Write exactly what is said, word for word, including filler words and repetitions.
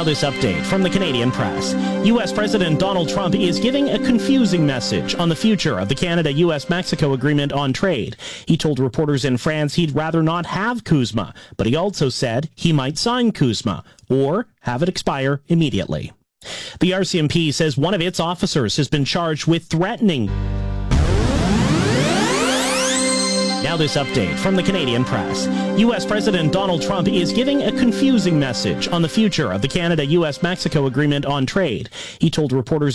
Now this update from the Canadian Press. U S President Donald Trump is giving a confusing message on the future of the Canada-U S Mexico Agreement on Trade. He told reporters in France he'd rather not have CUSMA, but he also said he might sign CUSMA or have it expire immediately. The R C M P says one of its officers has been charged with threatening. Now this update from the Canadian Press. U S President Donald Trump is giving a confusing message on the future of the Canada-U S Mexico Agreement on Trade. He told reporters